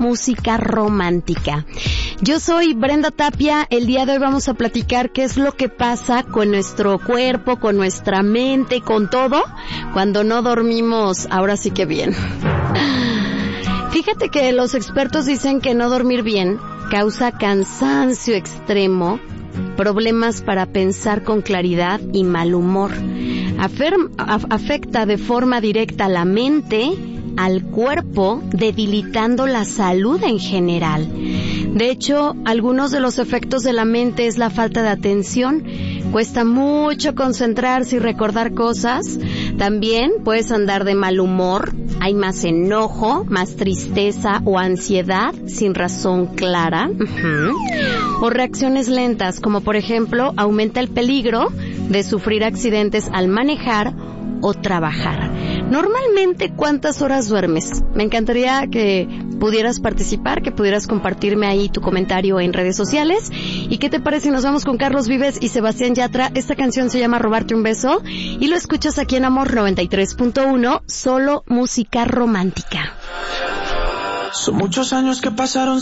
música romántica. Yo soy Brenda Tapia. El día de hoy vamos a platicar qué es lo que pasa con nuestro cuerpo, con nuestra mente, con todo, cuando no dormimos, ahora sí que bien. Fíjate que los expertos dicen que no dormir bien causa cansancio extremo, problemas para pensar con claridad y mal humor. Afecta de forma directa a la mente, al cuerpo, debilitando la salud en general. De hecho, algunos de los efectos de la mente es la falta de atención. Cuesta mucho concentrarse y recordar cosas. También puedes andar de mal humor. Hay más enojo, más tristeza o ansiedad sin razón clara. O reacciones lentas, como por ejemplo, aumenta el peligro de sufrir accidentes al manejar o trabajar. Normalmente, ¿cuántas horas duermes? Me encantaría que pudieras participar, que pudieras compartirme ahí tu comentario en redes sociales. ¿Y qué te parece si nos vamos con Carlos Vives y Sebastián Yatra? Esta canción se llama Robarte un beso y lo escuchas aquí en Amor 93.1, solo música romántica. Son muchos años que pasaron